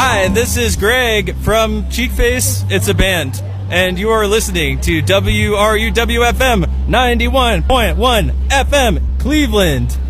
Hi, this is Greg from Cheekface. It's a band. And you are listening to WRUW-FM 91.1 FM Cleveland.